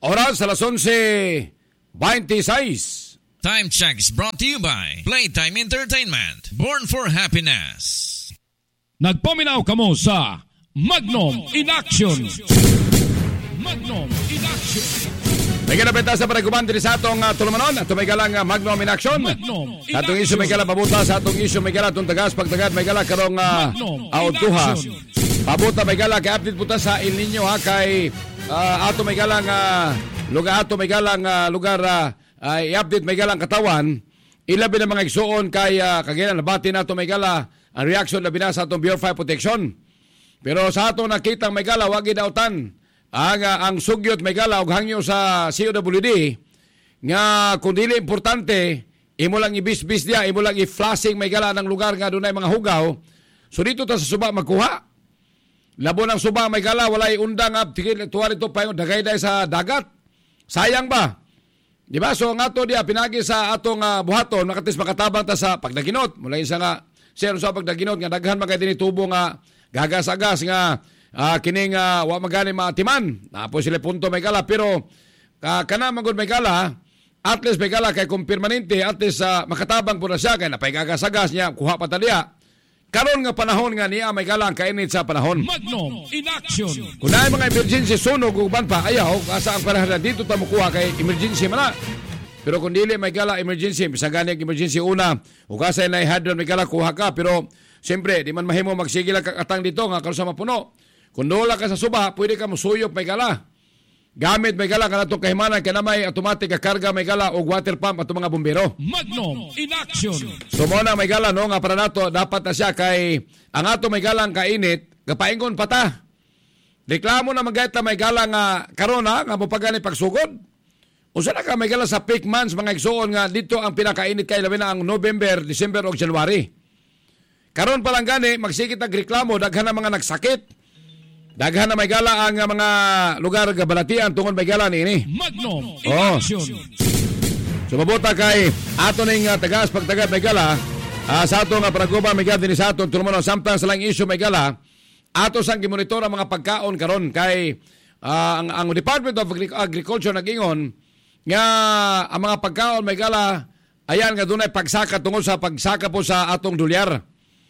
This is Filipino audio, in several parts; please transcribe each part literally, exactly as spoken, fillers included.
Oras alas onse twenty-six. Time check is brought to you by Playtime Entertainment. Born for happiness. Nagpaminaw kamo sa Magnum in Action. Magnum in Action. May kinapita sa paraguman din sa atong uh, tulumanon. At may galang uh, Magnum in Action. Magnum in Sa atong isyo may galang pabuta. Sa atong isyo may galang itong tagas. Pagtagad may galang karong uh, autuha. Pabuta may galang kay update puta sa Il Nino ha. Kay uh, ato may galang uh, lugar ato may galang uh, lugar uh, uh, i-update may galang katawan. Ilabi na mga igsuon kay uh, kagayan nabati na ato may galang ang reaction na binasa atong Bureau of Fire Protection. Pero sa ato nakitang may gala, wag idautan ang, ang sugyot may gala og hangyo sa C O W D nga kung dili importante, imo lang ibisbis dia, imo lang i-flashing may gala ng lugar nga dunay mga hugaw. So dito ta sa suba magkuha. Labo ng suba may gala, walay undang ab, tuwari ito pa yung dagay-day sa dagat. Sayang ba? Di ba? So nga to dia, pinagi sa atong uh, buhaton, makatis makatabang ta sa pagdaginot. Mula isa nga, sir sa pagdaginot nga daghan magay dinhi tubo nga gagas-agas nga uh, kining uh, wa magani maatiman. Tapos sila punto may gala pero uh, kana magud may gala at least may gala kay kung permanente at least uh, makatabang pud na siya kay napay gagas-agas niya kuha pa taliya. Karon nga panahon nga niya may gala ang kainit sa panahon. Magnum in Action. Kung na mga emergency sunog ug ban pa ayaw asa ang panahon dito ta mokuha kay emergency man na. Pero kung dili may gala emergency, bisag gani emergency una, ug asay na ihadron may gala kuha ka, pero siyempre di man mahimo magsigila ka katang dito nga karon sa mapuno. Kung dola ka sa suba, pwede ka musuyop may gala. Gamit may gala kanatong kahimanan kay na may automatic ka karga may gala og water pump ato mga bombero. Magnum in Action. So mo na may gala no nga para nato dapat na siya kay ang ato may galang kainit, gapaingon pata. Reklamo na magayta may gala nga karon nga mopagani pagsugod. Usa na ka may gala sa peak months mga igsuon nga dito ang pinakainit kay labi na ang November, December ug January. Karon pa lang gani magsigit ang reklamo daghan na mga nagsakit. Daghan na may gala ang mga lugar nga balatian tungod may gala niini. Magnum in oh. Action. So mabuta kay ato ning uh, tagas pagtagad may gala uh, sa ato nga paraguba may gala dinhi sa ato tulumanon samtang sa lang issue may gala ato sang gimonitor ang mga pagkaon karon kay uh, ang, ang Department of Agriculture nag-ingon nga ang mga pagkaon may gala ayan nga dunay pagsaka tungod sa pagsaka po sa atong dolyar.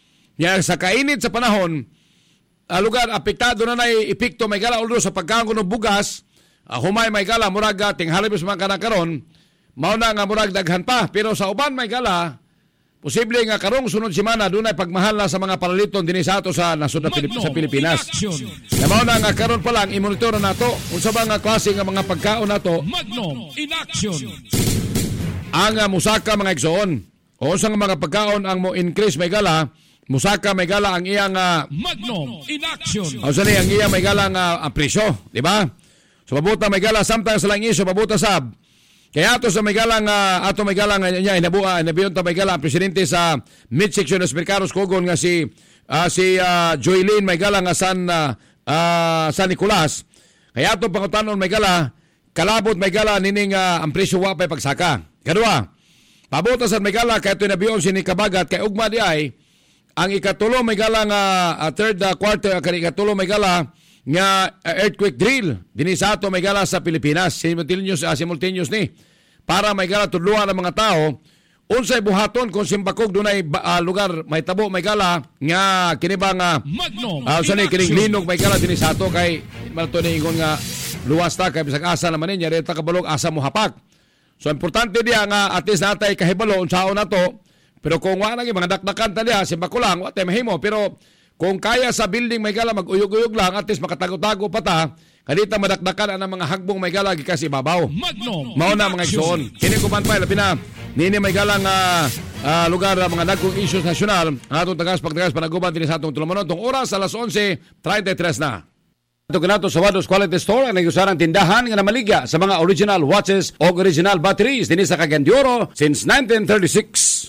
Nga sa kainit sa panahon uh, lugar apektado na nay epekto may gala although sa pagkaon kuno bugas uh, humay may gala murag tinghali sa mga kanakaron mao na nga murag daghan pa pero sa uban may gala posible nga karong sunod semana dunay pagmahal na sa mga palaliton dinhi sa ato sa nasud na Pilip- sa Pilipinas. Mao na nga karon pa lang i-monitor nato unsa ba nga klase nga mga pagkaon nato. Magnum in Action. Ang uh, musaka mga igsoon. O unsa nga mga pagkaon ang mo increase may gala, musaka may gala ang iyang uh, Magnum in Action. O sa ni ang iyang may gala nga uh, presyo, di ba? So mabuta may gala samtang sa lang iso mabuta sab. Kaya ato sa may galang, uh, ato may galang niya, inabuha, inabiyon ta may galang, ang presidente sa midsection ng Mercados Cogon nga si, uh, si uh, Joylene may galang nga San, uh, uh, San Nicolas. Kaya ato pangutanon may gala, kalabot may gala, nining uh, ang presyo wapay pagsaka. Kadua, pabuta sa may gala, kaya ito inabiyon si Nikabagat, kay ugma di ay, ang ikatulo may galang, uh, uh, third uh, quarter, kaya ikatulo may gala, nga uh, earthquake drill dinhi sa ato may gala sa Pilipinas simultaneous uh, simultaneous ni para may gala tudluan ang mga tao unsay buhaton kung simbakog dunay uh, lugar may tabo may gala nga kini ba nga uh, sa ni kining linog may gala dinhi sa ato kay malto ni ingon nga luwas ta kay bisag asa naman niya reta kabalog asa mo hapak. So importante diya nga at least natay kahibalo unsaon nato pero kung wa nang mga dakdakan ta diya simbako lang wa tay mahimo pero kung kaya sa building may gala mag-uyog-uyog lang at least makatago-tago pa ta kadita madakdakan ang mga hagbong may gala gikas ibabaw. Mao na mga igsoon. Kini ko man pa labi na nini may galang uh, uh, lugar uh, mga dagkong issues nasyonal ang atong tagas pagtagas panaguban din sa atong tulumanon tong oras alas onse treinta y tres na. Ito kanato sa Wados Quality Store ang nag-usarang tindahan nga namaligya sa mga original watches o original batteries din sa Cagayan de Oro since nineteen thirty-six.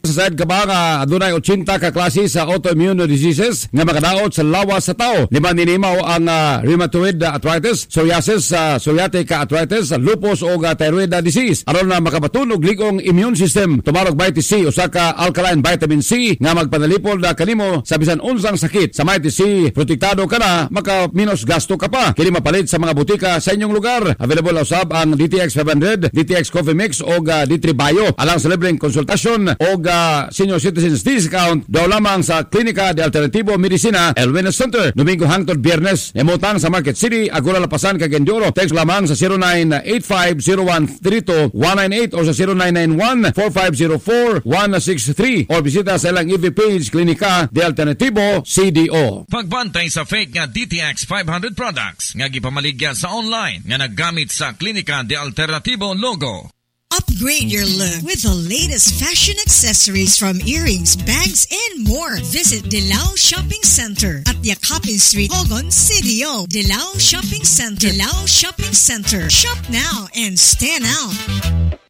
Sa side ka ba nga adunay eighty ka klase sa autoimmune diseases nga makadaot sa lawas sa tao. Lima ninimaw ang uh, rheumatoid arthritis, psoriasis, uh, psoriatic arthritis, lupus o uh, thyroid disease. Aron na makabatunog ligong immune system. Tumarog vitamin C usa ka alkaline vitamin C nga magpanalipol na kanimo sa bisan unsang sakit. Sa vitamin C protektado ka na, maka minus gasto ka pa. Kini mapalit sa mga butika sa inyong lugar. Available usab ang D T X five hundred, D T X Coffee Mix o uh, D three Bio. Alang sa libreng konsultasyon o uh, senior citizens discount daw lamang sa Klinika de Alternativo Medicina El Wellness Center. Domingo hangtod Biyernes. Emutan sa Market City, Agora Lapasan, Cagayan. Text lamang sa zero nine eight five zero one three two one nine eight o sa zero nine nine one four five zero four one six three o bisita sa ilang E V page Klinika de Alternativo C D O. Pagbantay sa fake nga D T X five hundred products nga gipamaligya sa online nga naggamit sa Klinika de Alternativo logo. Upgrade your look with the latest fashion accessories from earrings, bags, and more. Visit Dilao Shopping Center at Yakapin Street, Hogon, C D O. Dilao Shopping Center. Dilao Shopping Center. Shop now and stand out.